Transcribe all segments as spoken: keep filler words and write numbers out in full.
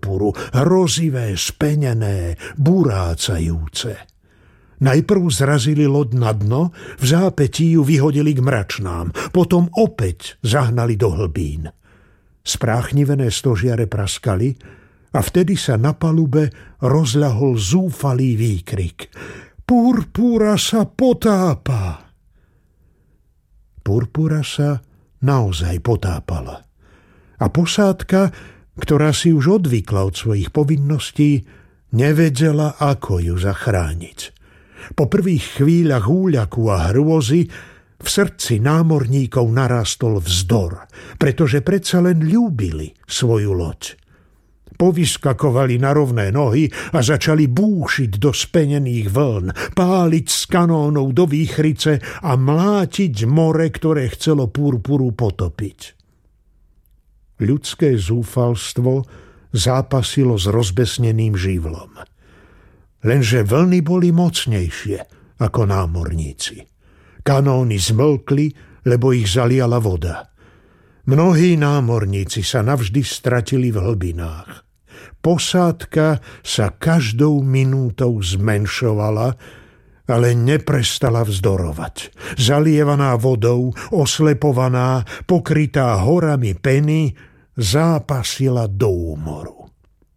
purpuru, hrozivé, spenené, burácajúce. Najprv zrazili loď na dno, v zápätí ju vyhodili k mračnám, potom opäť zahnali do hlbín. Spráchnivené stožiare praskali a vtedy sa na palube rozľahol zúfalý výkrik. Purpura sa potápa! Purpura sa naozaj potápala. A posádka, ktorá si už odvykla od svojich povinností, nevedela, ako ju zachrániť. Po prvých chvíľach úľaku a hrôzy v srdci námorníkov narastol vzdor, pretože predsa len ľúbili svoju loď. Povyskakovali na rovné nohy a začali búšiť do spenených vln, páliť z kanónov do výchrice a mlátiť more, ktoré chcelo purpuru potopiť. Ľudské zúfalstvo zápasilo s rozbesneným živlom. Lenže vlny boli mocnejšie ako námorníci. Kanóny zmlkli, lebo ich zaliala voda. Mnohí námorníci sa navždy stratili v hlbinách. Posádka sa každou minútou zmenšovala, ale neprestala vzdorovať. Zalievaná vodou, oslepovaná, pokrytá horami peny, zápasila do úmoru.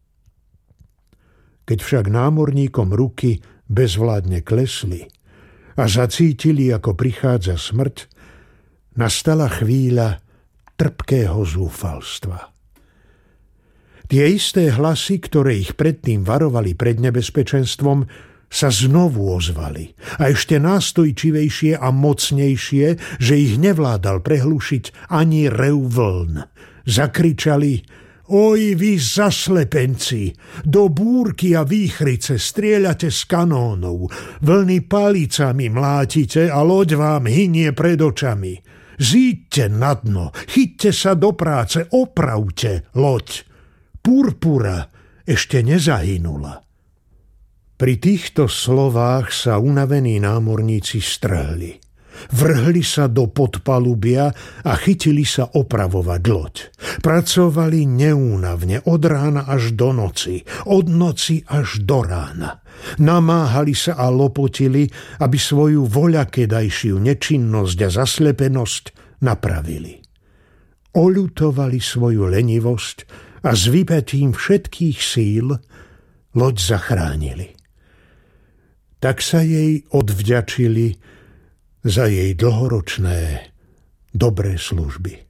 Keď však námorníkom ruky bezvládne klesli a zacítili, ako prichádza smrť, nastala chvíľa trpkého zúfalstva. Tie isté hlasy, ktoré ich predtým varovali pred nebezpečenstvom, sa znovu ozvali a ešte nástojčivejšie a mocnejšie, že ich nevládal prehlušiť ani rev vln. Zakričali: Oj, vy zaslepenci, do búrky a výchrice strieľate z kanónov, vlny palicami mlátite a loď vám hynie pred očami. Zíďte na dno, chyťte sa do práce, opravte loď. Purpura ešte nezahynula. Pri týchto slovách sa unavení námorníci strhli. Vrhli sa do podpalubia a chytili sa opravovať loď. Pracovali neúnavne od rána až do noci, od noci až do rána. Namáhali sa a lopotili, aby svoju voľakedajšiu nečinnosť a zaslepenosť napravili. Oľutovali svoju lenivosť a s vypätím všetkých síl loď zachránili. Tak sa jej odvďačili za jej dlhoročné dobré služby.